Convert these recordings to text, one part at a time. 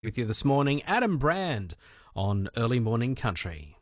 With you this morning, Adam Brand on Early Morning Country.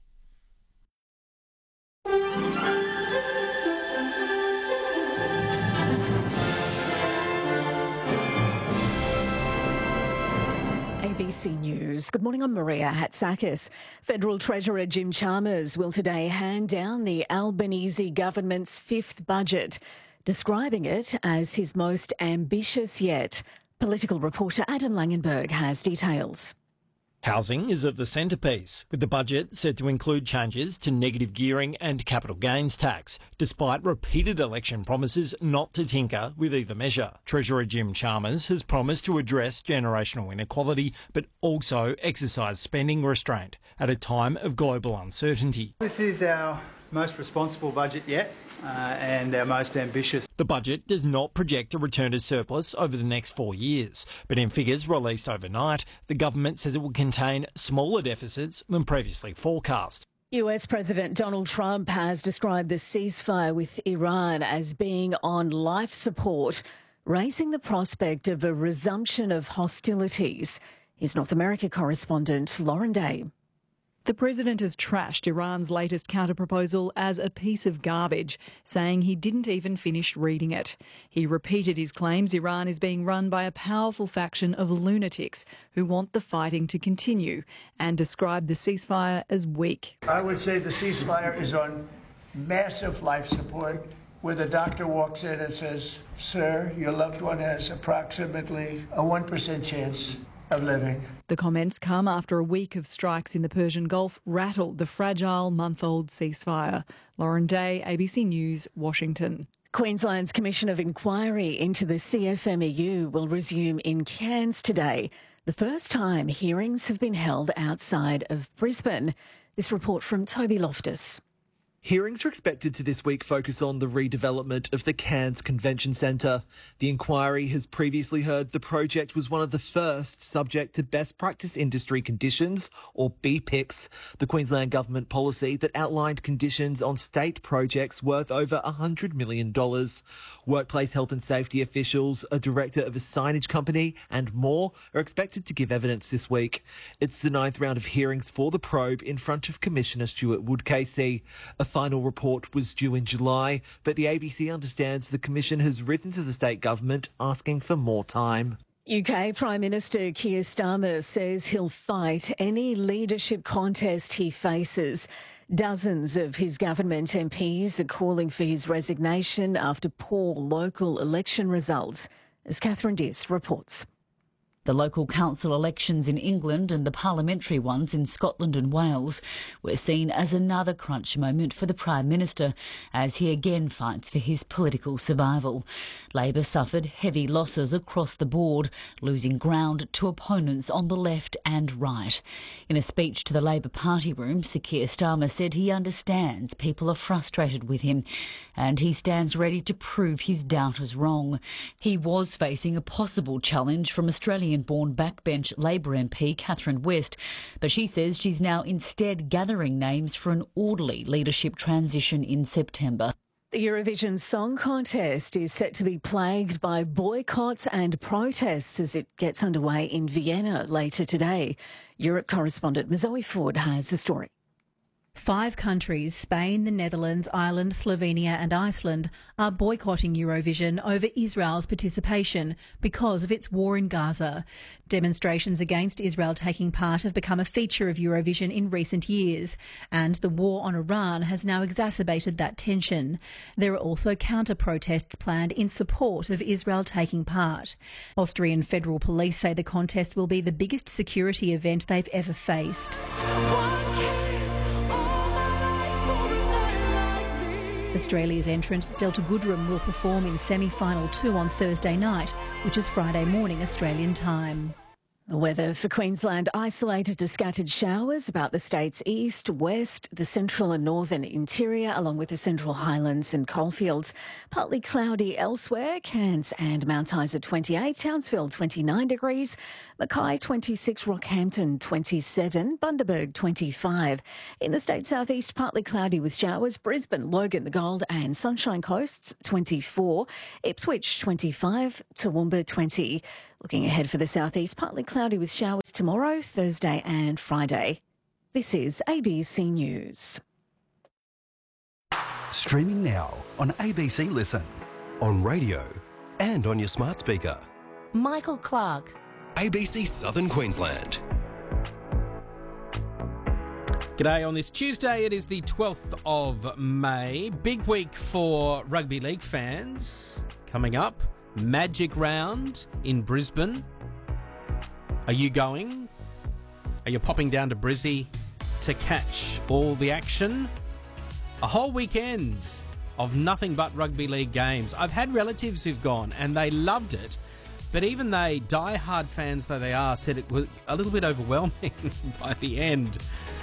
ABC News. Good morning, I'm Maria Hatzakis. Federal Treasurer Jim Chalmers will today hand down the Albanese government's fifth budget, describing it as his most ambitious yet. Political reporter Adam Langenberg has details. Housing is at the centrepiece, with the budget set to include changes to negative gearing and capital gains tax, despite repeated election promises not to tinker with either measure. Treasurer Jim Chalmers has promised to address generational inequality, but also exercise spending restraint at a time of global uncertainty. This is our most responsible budget yet and our most ambitious. The budget does not project a return to surplus over the next 4 years, but in figures released overnight, the government says it will contain smaller deficits than previously forecast. US President Donald Trump has described the ceasefire with Iran as being on life support, raising the prospect of a resumption of hostilities. His North America correspondent Lauren Day. The president has trashed Iran's latest counterproposal as a piece of garbage, saying he didn't even finish reading it. He repeated his claims Iran is being run by a powerful faction of lunatics who want the fighting to continue, and described the ceasefire as weak. I would say the ceasefire is on massive life support, where the doctor walks in and says, "Sir, your loved one has approximately a 1% chance of living." The comments come after a week of strikes in the Persian Gulf rattled the fragile month-old ceasefire. Lauren Day, ABC News, Washington. Queensland's Commission of Inquiry into the CFMEU will resume in Cairns today, the first time hearings have been held outside of Brisbane. This report from Toby Loftus. Hearings are expected to this week focus on the redevelopment of the Cairns Convention Centre. The inquiry has previously heard the project was one of the first subject to Best Practice Industry Conditions, or BPICs, the Queensland Government policy that outlined conditions on state projects worth over $100 million. Workplace health and safety officials, a director of a signage company and more are expected to give evidence this week. It's the 9th round of hearings for the probe in front of Commissioner Stuart Woodcasey. A final report was due in July, but the ABC understands the Commission has written to the state government asking for more time. UK Prime Minister Keir Starmer says he'll fight any leadership contest he faces. Dozens of his government MPs are calling for his resignation after poor local election results, as Catherine Diss reports. The local council elections in England and the parliamentary ones in Scotland and Wales were seen as another crunch moment for the Prime Minister as he again fights for his political survival. Labor suffered heavy losses across the board, losing ground to opponents on the left and right. In a speech to the Labor Party room, Sir Keir Starmer said he understands people are frustrated with him and he stands ready to prove his doubters wrong. He was facing a possible challenge from Australian-born backbench Labor MP Catherine West, but she says she's now instead gathering names for an orderly leadership transition in September. The Eurovision Song Contest is set to be plagued by boycotts and protests as it gets underway in Vienna later today. Europe correspondent Zoe Ford has the story. 5 countries, Spain, the Netherlands, Ireland, Slovenia and Iceland, are boycotting Eurovision over Israel's participation because of its war in Gaza. Demonstrations against Israel taking part have become a feature of Eurovision in recent years, and the war on Iran has now exacerbated that tension. There are also counter-protests planned in support of Israel taking part. Austrian federal police say the contest will be the biggest security event they've ever faced. Australia's entrant Delta Goodrem will perform in semi-final 2 on Thursday night, which is Friday morning Australian time. The weather for Queensland: isolated to scattered showers about the state's east, west, the central and northern interior, along with the central highlands and coalfields. Partly cloudy elsewhere. Cairns and Mount Isa 28, Townsville 29 degrees, Mackay 26, Rockhampton 27, Bundaberg 25. In the state southeast, partly cloudy with showers. Brisbane, Logan, the Gold and Sunshine Coasts 24, Ipswich 25, Toowoomba 20. Looking ahead for the southeast, partly cloudy with showers tomorrow, Thursday and Friday. This is ABC News. Streaming now on ABC Listen, on radio and on your smart speaker. Michael Clark. ABC Southern Queensland. G'day on this Tuesday. It is the 12th of May. Big week for rugby league fans. Coming up, Magic Round in Brisbane. Are you going? Are you popping down to Brizzy to catch all the action? A whole weekend of nothing but rugby league games. I've had relatives who've gone and they loved it, but even they, die-hard fans though they are, said it was a little bit overwhelming by the end.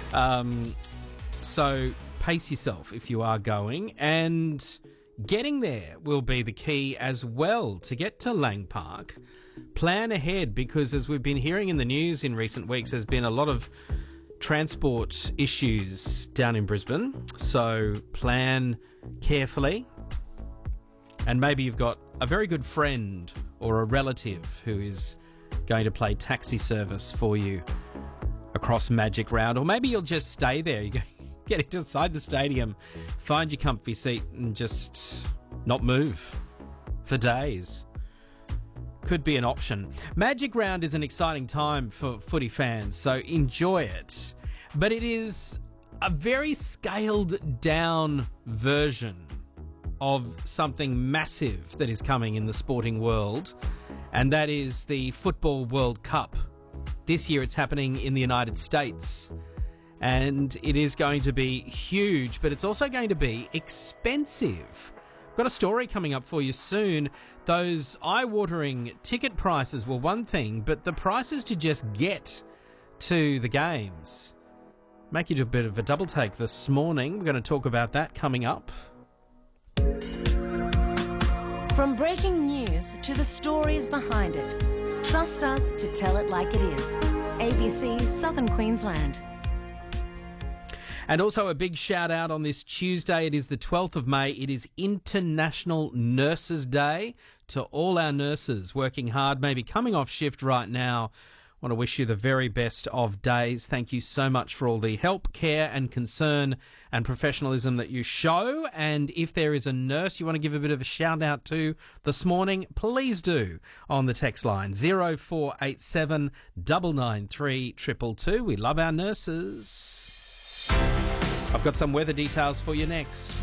So pace yourself if you are going, and getting there will be the key as well. To get to Lang Park, plan ahead, because as we've been hearing in the news in recent weeks, there's been a lot of transport issues down in Brisbane, so plan carefully. And maybe you've got a very good friend or a relative who is going to play taxi service for you across Magic Round, or maybe you'll just stay there. You get inside the stadium, find your comfy seat and just not move for days. Could be an option. Magic Round is an exciting time for footy fans, so enjoy it. But it is a very scaled down version of something massive that is coming in the sporting world, and that is the Football World Cup. This year it's happening in the United States, and it is going to be huge, but it's also going to be expensive. Got a story coming up for you soon. Those eye-watering ticket prices were one thing, but the prices to just get to the games make you do a bit of a double take this morning. We're going to talk about that coming up. From breaking news to the stories behind it, trust us to tell it like it is. ABC Southern Queensland. And also a big shout out on this Tuesday. It is the 12th of May. It is International Nurses Day. To all our nurses working hard, maybe coming off shift right now, I want to wish you the very best of days. Thank you so much for all the help, care and concern and professionalism that you show. And if there is a nurse you want to give a bit of a shout out to this morning, please do on the text line 0487 993 222. We love our nurses. I've got some weather details for you next.